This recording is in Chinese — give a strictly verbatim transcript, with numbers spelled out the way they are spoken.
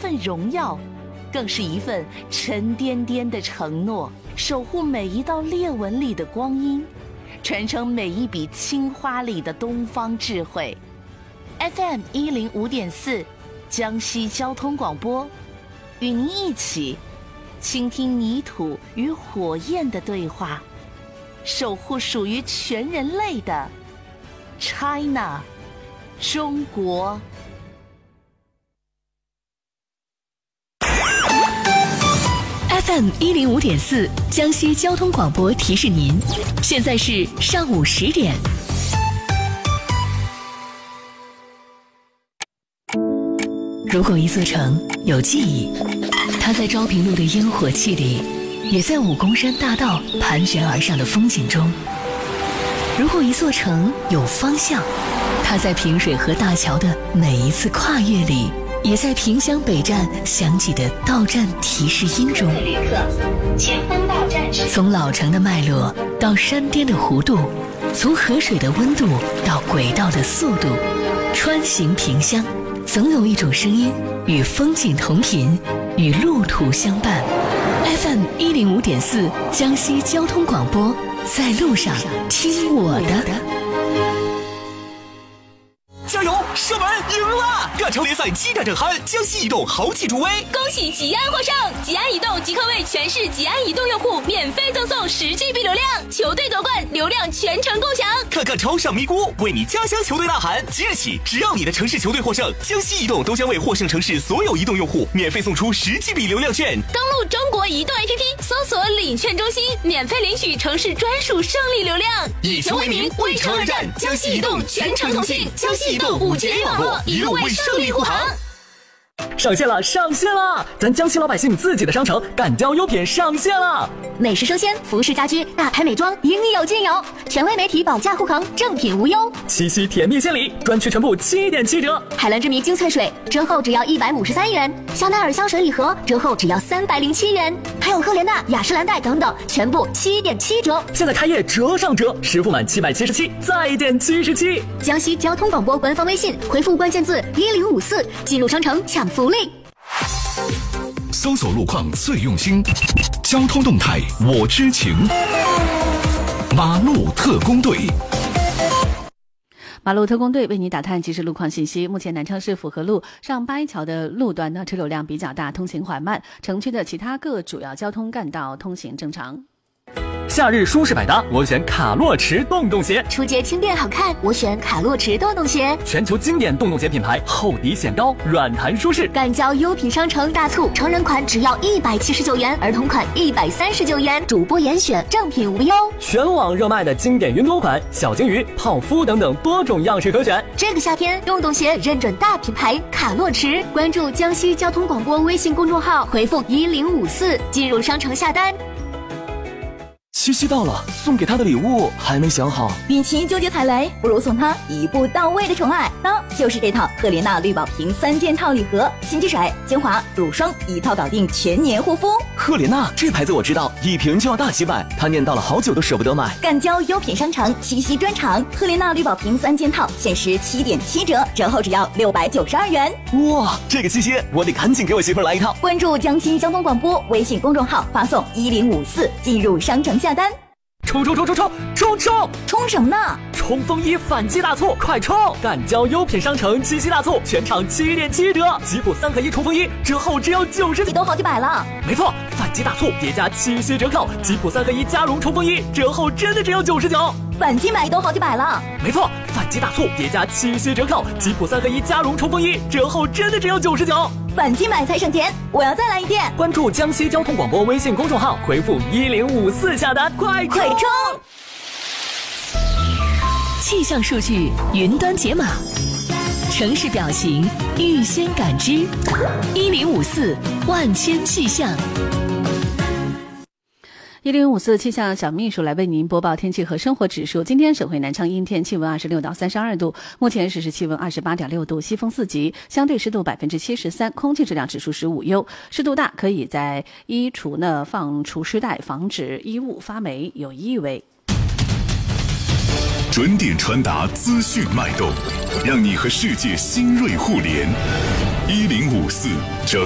份荣耀，更是一份沉甸甸的承诺，守护每一道裂纹里的光阴，传承每一笔青花里的东方智慧。 F M 一零五点四，江西交通广播，与您一起倾听泥土与火焰的对话，守护属于全人类的 China 中国。 F M 一零五点四，江西交通广播提示您，现在是上午十点。如果一座城有记忆，它在昭平路的烟火气里，也在武功山大道盘旋而上的风景中；如果一座城有方向，它在平水河大桥的每一次跨越里，也在萍乡北站响起的到站提示音中。旅客，前方到站时。从老城的脉络到山巅的弧度，从河水的温度到轨道的速度，穿行萍乡，总有一种声音与风景同频，与路途相伴。F M 一零五点四，江西交通广播，在路上听我的。 加油！射门赢了！亚超联赛激战正酣，江西移动豪气助威， 恭喜吉安获胜！吉安移动即刻为全市吉安移动用户免费赠送十 G B 流量，球队夺冠，流量全程共享。 看看超上咪咕，为你家乡球队呐喊！即日起，只要你的城市球队获胜，江西移动都将为获胜城市所有移动用户免费送出十 G B 流量券。 登录中国移动 A P P， 搜索领券中心，免费领取城市专属胜利流量。 以球为名，为城而战，江西移动全程同信，江西移动五 G 网络，一路为胜利护航。 上线了，上线了！咱江西老百姓自己的商城敢交优品上线了。 美食生鲜、服饰家居、大牌美妆，应有尽有。权威媒体保价护航，正品无忧。 七夕甜蜜献礼，专区全部七点七折。 海蓝之谜精粹水折后只要一百五十三元，香奈儿香水礼盒折后只要三百零七元，还有赫莲娜、雅诗兰黛等等，全部七点七折。 现在开业折上折，实付满七百七十七再减七十七。 江西交通广播官方微信回复关键字一零五四，进入商城抢福利。 搜索路况最用心，交通动态我知情。马路特工队， 马路特工队为你打探即时路况信息。目前南昌市府河路上八一桥的路段呢，车流量比较大，通行缓慢。城区的其他各主要交通干道通行正常。 夏日舒适百搭，我选卡洛驰洞洞鞋； 初阶轻便好看，我选卡洛驰洞洞鞋。 全球经典洞洞鞋品牌，厚底显高，软弹舒适。 敢交优品商城大促，成人款只要一百七十九元，儿童款一百三十九元，主播严选，正品无忧。 全网热卖的经典云朵款、小鲸鱼、泡芙等等多种样式可选。 这个夏天，洞洞鞋认准大品牌卡洛驰，关注江西交通广播微信公众号，回复一零五四进入商城下单。 七夕到了，送给他的礼物还没想好。 与其纠结踩雷，不如送他一步到位的宠爱，那就是这套赫莲娜绿宝瓶三件套礼盒，新机水、精华、乳霜一套搞定全年护肤。 赫莲娜这牌子我知道，一瓶就要大几百，他念叨了好久都舍不得买。 敢交优品商城七夕专场，赫莲娜绿宝瓶三件套限时七点七折，折后只要六百九十二元。 哇，这个七夕我得赶紧给我媳妇来一套。 关注江西交通广播微信公众号，发送一零五四进入商城下单。 冲冲冲冲冲冲冲！ 冲什么呢？ 冲锋衣反击大促，快冲！敢交优品商城七夕大促，全场七点七折，吉普三合一冲锋衣折后只要九十， 都好几百了。 没错，反击大促叠加七夕折扣，吉普三合一加绒冲锋衣折后真的只有九十九， 反击买都好几百了。 没错，反击大促叠加七夕折扣，吉普三合一加绒冲锋衣折后真的只有九十九。 反击买才省钱，我要再来一遍。 关注江西交通广播微信公众号，回复一零五四下单，快快冲！ 气象数据云端解码，城市表情预先感知，一零五四万千气象。 一零五四气象小秘书来为您播报天气和生活指数。今天省会南昌阴天，气温二十六到三十二度，目前实时气温二十八点六度，西风四级，相对湿度百分之七十三，空气质量指数十五优，湿度大，可以在衣橱呢放除湿袋，防止衣物发霉有异味。 准点传达资讯脉动，让你和世界新锐互联。一零五四整